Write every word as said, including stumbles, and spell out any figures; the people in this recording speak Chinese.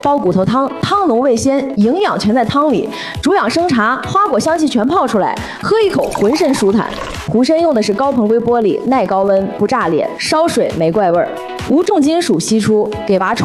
煲骨头汤，汤浓味鲜，营养全在汤里。煮养生茶，花果香气全泡出来，喝一口浑身舒坦。壶身用的是高硼硅玻璃，耐高温，不炸裂，烧水没怪味儿，无重金属析出，给娃